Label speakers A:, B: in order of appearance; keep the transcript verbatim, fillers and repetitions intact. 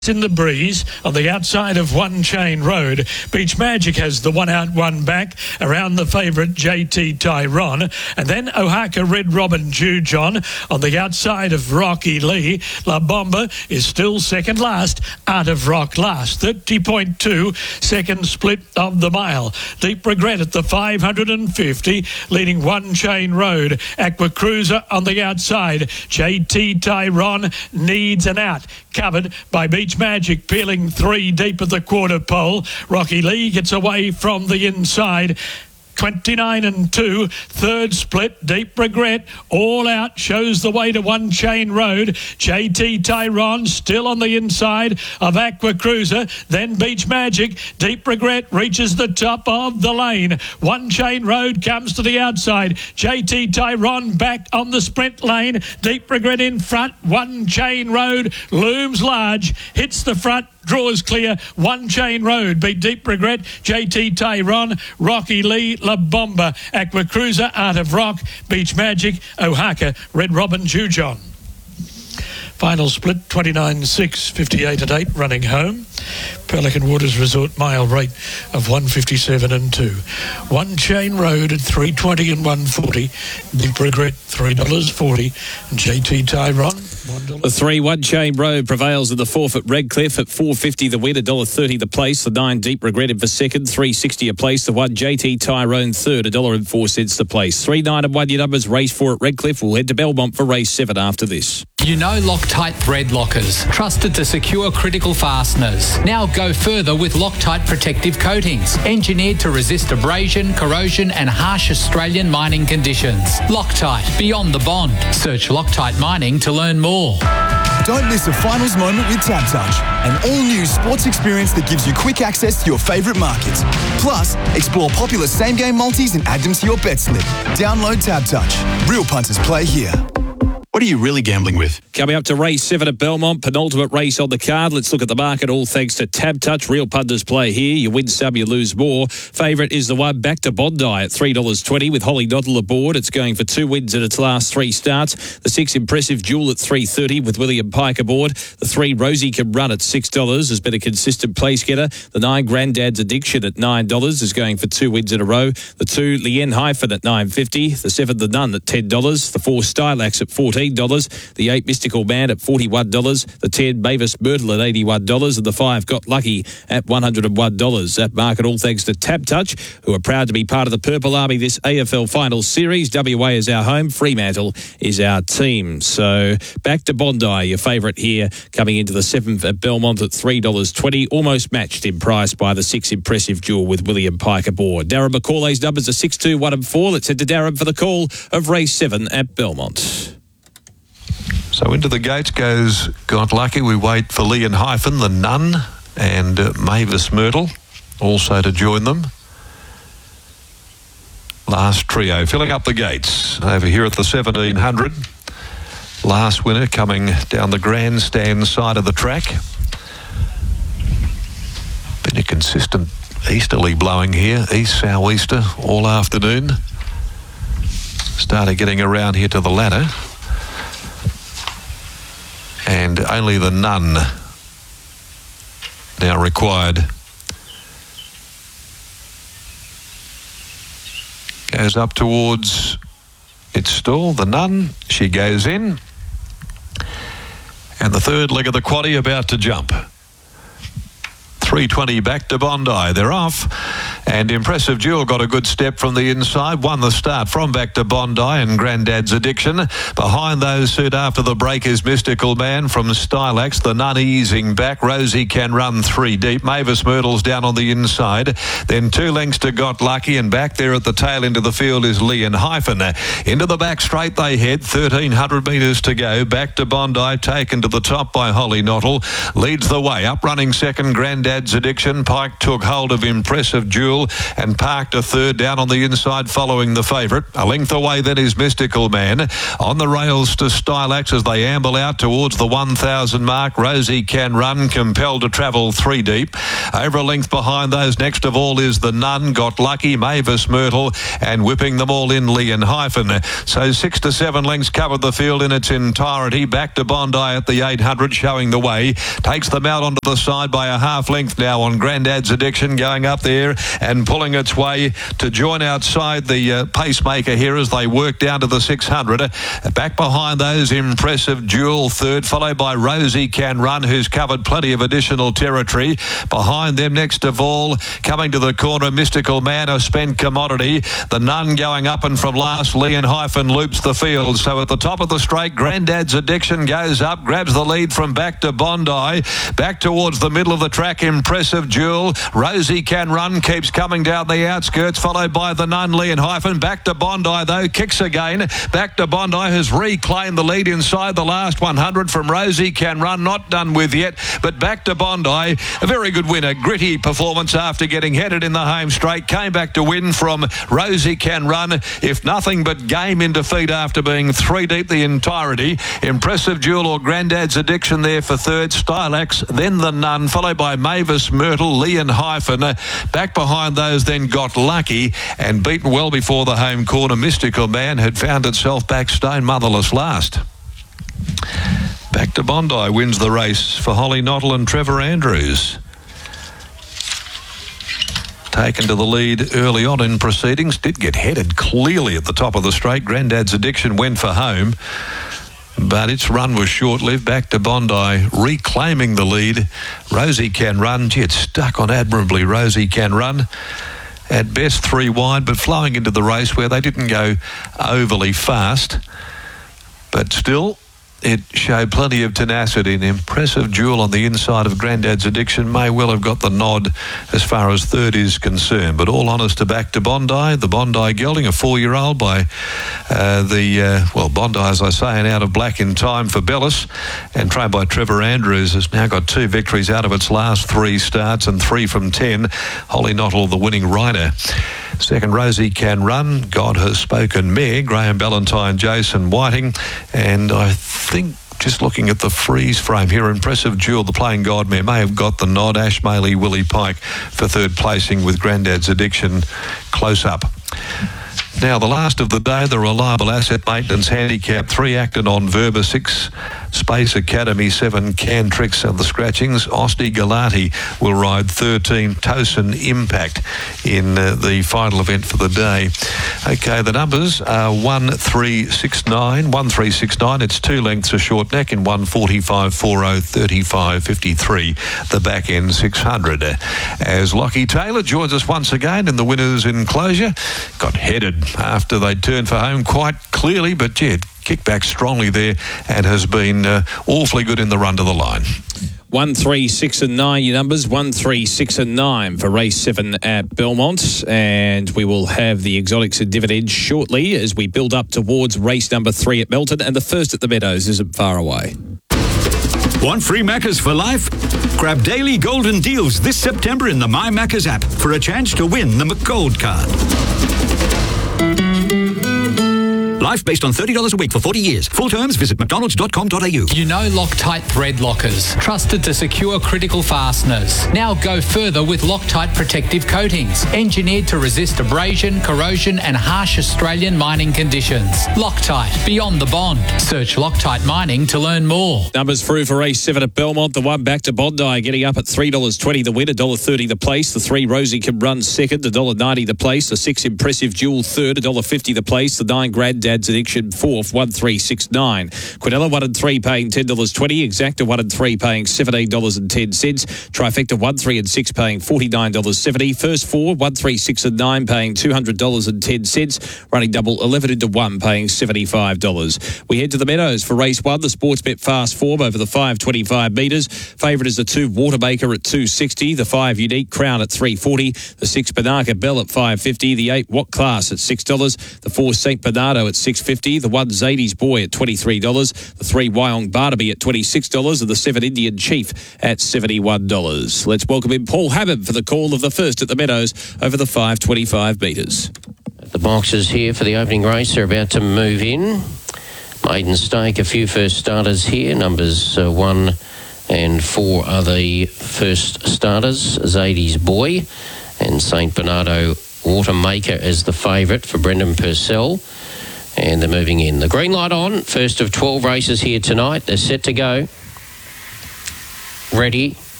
A: in the breeze on the outside of One Chain Road. Beach Magic has the one out, one back around the favourite J T Tyrone, and then Ohaka Red Robin Jujon on the outside of Rocky Lee. La Bomba is still second last. Art of Rock last. thirty point two second split of the mile. Deep Regret at the five hundred fifty, leading One Chain Road. Aqua Cruiser on the outside. J T Tyrone needs an out, covered by Beach Magic, peeling three deep at the quarter pole. Rocky Lee gets away from the inside. twenty-nine and two, third split. Deep Regret all out, shows the way to One Chain Road. J T Tyrone still on the inside of Aqua Cruiser, then Beach Magic. Deep Regret reaches the top of the lane. One Chain Road comes to the outside. J T Tyrone back on the sprint lane. Deep Regret in front. One Chain Road looms large, hits the front, draws clear. One Chain Road beat Deep Regret, J T Tyrone, Rocky Lee, La Bomba, Aqua Cruiser, Art of Rock, Beach Magic, Ohaka, Red Robin Jujon. Final split, twenty-nine six, fifty-eight and eight, running home. Pelican Waters Resort mile rate of one fifty-seven and two. One Chain Road at three twenty and one forty. Deep Regret three dollars forty. And J T Tyrone one dollar.
B: The three One Chain Road prevails at the fourth at Redcliffe at four fifty the win, one dollar thirty the place. The nine Deep Regret in for second, three sixty a place. The one J T Tyrone third, one dollar and four cents the place. Three nine and one your numbers. Race four at Redcliffe. We'll head to Belmont for race seven after this.
C: You know Loctite thread lockers, trusted to secure critical fasteners. Now go further with Loctite protective coatings, engineered to resist abrasion, corrosion and harsh Australian mining conditions. Loctite, beyond the bond. Search Loctite Mining to learn more.
D: Don't miss a finals moment with TabTouch, an all-new sports experience that gives you quick access to your favourite markets. Plus, explore popular same-game multis and add them to your bet slip. Download TabTouch. Real punters play here.
E: What are you really gambling with?
B: Coming up to race seven at Belmont, penultimate race on the card. Let's look at the market, all thanks to TabTouch. Real punters play here. You win some, you lose more. Favourite is the one Back to Bondi at three dollars twenty with Holly Noddle aboard. It's going for two wins in its last three starts. The six Impressive Jewel at three thirty with William Pike aboard. The three Rosie Can Run at six dollars has been a consistent place getter. The nine Grandad's Addiction at nine dollars is going for two wins in a row. The two Lien Hyphen at nine fifty. The seven The Nun at ten dollars. The four Stylax at fourteen dollars. The eight Mystical Man at forty-one dollars. The ten Mavis Myrtle at eighty-one dollars. And the five Got Lucky at one hundred one dollars. That market all thanks to TabTouch, who are proud to be part of the Purple Army this A F L Finals Series. W A is our home. Fremantle is our team. So Back to Bondi, your favourite here, coming into the seventh at Belmont at three dollars twenty. Almost matched in price by the six Impressive Jewel with William Pike aboard. Darren McCauley's numbers are six, two, one and four. Let's head to Darren for the call of race seven at Belmont.
F: So into the gates goes Got Lucky. We wait for Leon Hyphen, the Nun, and uh, Mavis Myrtle also to join them. Last trio filling up the gates over here at the seventeen hundred. Last winner coming down the grandstand side of the track. Been a consistent easterly blowing here, east southeaster all afternoon. Started getting around here to the ladder. And only the Nun now required. Goes up towards its stall. The Nun, she goes in. And the third leg of the quaddie about to jump. three twenty Back to Bondi. They're off. And Impressive Jewel got a good step from the inside. Won the start from Back to Bondi and Grandad's Addiction. Behind those suit after the break is Mystical Man from Stylax. The Nun easing back. Rosie Can Run three deep. Mavis Myrtle's down on the inside. Then two lengths to Got Lucky. And back there at the tail end of the field is Leon Hyphen. Into the back straight they head. thirteen hundred metres to go. Back to Bondi, taken to the top by Holly Noddle. Leads the way. Up running second, Grandad's Addiction. Pike took hold of Impressive Jewel. Jewel, and parked a third down on the inside following the favourite. A length away then is Mystical Man. On the rails to Stylax as they amble out towards the one thousand mark. Rosie Can Run, compelled to travel three deep. Over a length behind those, next of all is the Nun, Got Lucky, Mavis Myrtle, and whipping them all in, Lee and Hyphen. So six to seven lengths covered the field in its entirety. Back to Bondi at the eight hundred, showing the way. Takes them out onto the side by a half length now on Grandad's Addiction, going up there and pulling its way to join outside the uh, pacemaker here as they work down to the six hundred. Back behind those, Impressive Jewel third, followed by Rosie Can Run, who's covered plenty of additional territory. Behind them, next of all, coming to the corner, Mystical Man, a spent commodity. The Nun going up, and from last, Lee and Hyphen loops the field. So at the top of the straight, Grandad's Addiction goes up, grabs the lead from Back to Bondi. Back towards the middle of the track, Impressive Jewel. Rosie Can Run keeps coming down the outskirts, followed by the Nun, Lee and Hyphen. Back to Bondi, though, kicks again. Back to Bondi has reclaimed the lead inside the last one hundred from Rosie Can Run. Not done with yet, but Back to Bondi, a very good winner. Gritty performance after getting headed in the home straight. Came back to win from Rosie Can Run, if nothing but game in defeat after being three deep the entirety. Impressive Jewel or Grandad's Addiction there for third. Stylax, then the Nun, followed by Mavis Myrtle, Lee and Hyphen. Back behind those then Got Lucky, and beaten well before the home corner, Mystical Man had found itself back stone motherless last. Back to Bondi wins the race for Holly Nottle and Trevor Andrews. Taken to the lead early on in proceedings, did get headed clearly at the top of the straight. Grandad's Addiction went for home, but its run was short-lived. Back to Bondi reclaiming the lead. Rosie Can Run, gee, it's stuck on admirably. Rosie Can Run, at best three wide, but flowing into the race where they didn't go overly fast, but still it showed plenty of tenacity. An Impressive Jewel on the inside of Grandad's Addiction may well have got the nod as far as third is concerned. But all honours to Back to Bondi, the Bondi gelding, a four-year-old by uh, the, uh, well, Bondi, as I say, and out of black in time for Bellis, and trained by Trevor Andrews, has now got two victories out of its last three starts and three from ten. Holly Nottle, the winning rider. Second, Rosie Can Run, God Has Spoken Mare, Graham Ballantyne, Jason Whiting, and I think just looking at the freeze frame here, Impressive Jewel, the playing God mare, may have got the nod. Ash Maley, Willie Pike for third placing with Grandad's Addiction close up. Now, the last of the day, the Reliable Asset Maintenance Handicap, three Acton on Verba, six Space Academy, seven Cantrix and the scratchings. Osti Galati will ride thirteen Tosin Impact in uh, the final event for the day. Okay, the numbers are one three six nine, one three six nine. It's two lengths a short neck in one forty-five forty, thirty-five fifty-three, the back end six hundred. As Lockie Taylor joins us once again in the winners' enclosure, got headed after they turned for home quite clearly, but yeah, kicked back strongly there and has been uh, awfully good in the run to the line.
B: One, three, six and nine, your numbers. One, three, six and nine for race seven at Belmont. And we will have the exotics and dividends shortly as we build up towards race number three at Melton. And the first at the Meadows isn't far away.
G: Want free Maccas for life? Grab daily golden deals this September in the My Maccas app for a chance to win the McGold card. Life based on thirty dollars a week for forty years. Full terms, visit mcdonalds dot com dot a u.
C: You know Loctite thread lockers, trusted to secure critical fasteners. Now go further with Loctite protective coatings, engineered to resist abrasion, corrosion and harsh Australian mining conditions. Loctite, beyond the bond. Search Loctite Mining to learn more.
B: Numbers through for race seven at Belmont. The one Back to Bondi getting up at three dollars twenty the win, one dollar thirty the place. The three Rosie Can Run second, one dollar ninety the place. The six Impressive Jewel third, one dollar fifty the place. The nine Grandad's Addiction fourth, one three six nine. Quinella one and three paying ten dollars twenty. Exacta one and three paying seventeen dollars ten. Trifecta one, three and six paying forty-nine dollars seventy. First four, one, three, six and nine paying two hundred dollars ten. Running double eleven into one paying seventy-five dollars. We head to the Meadows for race one. The Sportsbet Fast Form over the five twenty-five metres. Favourite is the two Watermaker at two sixty. The five Unique Crown at three forty. The six Banaka Bell at five fifty. The eight What Class at six dollars. The four Saint Bernardo at six fifty. The one Zadie's Boy at twenty-three dollars. The three Wyong Barnaby at twenty-six dollars. And the seven Indian Chief at seventy-one dollars. Let's welcome in Paul Hammond for the call of the first at the Meadows over the five twenty-five metres.
H: The boxes here for the opening race are about to move in. Maiden Stake, a few first starters here. Numbers uh, one and four are the first starters. Zadie's Boy and Saint Bernardo Watermaker as the favourite for Brendan Purcell. And they're moving in. The green light on. First of twelve races here tonight. They're set to go. Ready.